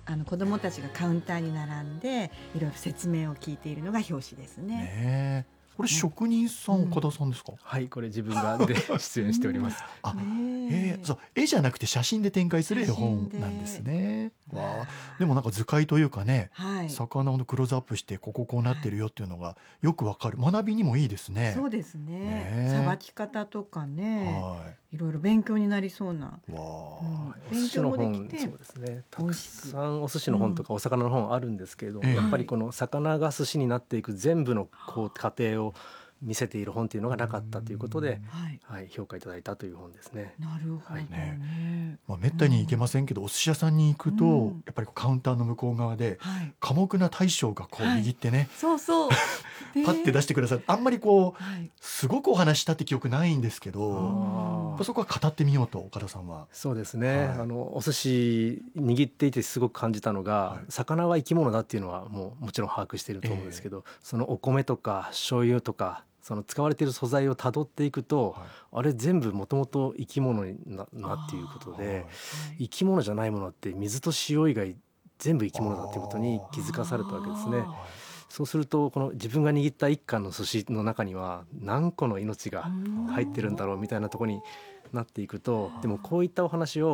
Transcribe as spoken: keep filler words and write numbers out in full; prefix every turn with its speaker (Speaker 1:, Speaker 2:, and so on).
Speaker 1: あの子どもたちがカウンターに並んでいろいろ説明を聞いているのが表紙ですね。
Speaker 2: ねえ、これ職人さん、
Speaker 1: うん
Speaker 2: 岡田さんですか？
Speaker 3: はい、これ自分がで出演しております。
Speaker 2: あ、
Speaker 1: ね
Speaker 2: えー、そう絵じゃなくて写真で展開する絵本なんですね。わあ、でもなんか図解というかね、
Speaker 1: はい、
Speaker 2: 魚をクローズアップしてこここうなってるよっていうのがよくわかる、学びにもいいですね。
Speaker 1: そうですね。
Speaker 2: ね
Speaker 1: さばき方とかね、
Speaker 2: はい
Speaker 1: ろいろ勉強になりそうな、
Speaker 2: い。わ
Speaker 1: うん
Speaker 2: あ、
Speaker 3: お寿司の本、
Speaker 1: 勉強もできて
Speaker 3: そうですね、たく
Speaker 1: 美味しく
Speaker 3: さんお寿司の本とかお魚の本あるんですけれども、
Speaker 2: ええ
Speaker 3: やっぱりこの魚が寿司になっていく全部のこう過程を見せている本というのがなかったということで、
Speaker 1: はい、
Speaker 3: はい、評価いただいたという本ですね。
Speaker 1: なるほどね。
Speaker 2: まあ、めったに行けませんけど、お寿司屋さんに行くと、
Speaker 1: うん
Speaker 2: やっぱりこうカウンターの向こう側で
Speaker 1: はい、
Speaker 2: 寡黙な大将がこう
Speaker 1: はい
Speaker 2: 握ってね、
Speaker 1: そうそう。
Speaker 2: パッて出してくださる。あんまりこう
Speaker 1: はい、
Speaker 2: すごくお話ししたって記憶ないんですけど、
Speaker 1: うん
Speaker 2: やっぱそこは語ってみようと岡田さんは。
Speaker 3: そうですね、
Speaker 2: はい、
Speaker 3: あのお寿司握っていてすごく感じたのが、
Speaker 2: はい、
Speaker 3: 魚は生き物だっていうのはもうもちろん把握していると思うんですけど、そのお米とか醤油とかその使われている素材をたどっていくと、
Speaker 2: はい、
Speaker 3: あれ全部もともと生き物にななっていうことで、
Speaker 2: はい
Speaker 3: 生き物じゃないものって水と塩以外全部生き物だっていうことに気づかされたわけですね。
Speaker 1: あ
Speaker 3: そうするとこの自分が握った一貫の寿司の中には何個の命が入ってるんだろうみたいなところになっていくと、でもこういったお話を